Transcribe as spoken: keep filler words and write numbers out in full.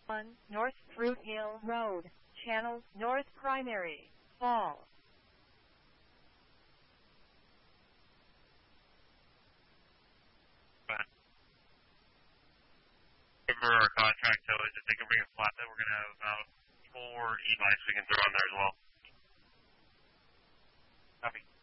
one, North Fruit Hill Road, Channel, North Primary, Fall. For our contract towers, if they can bring a flatbed, we're going to have about four e-bikes we can throw on there as well. Copy.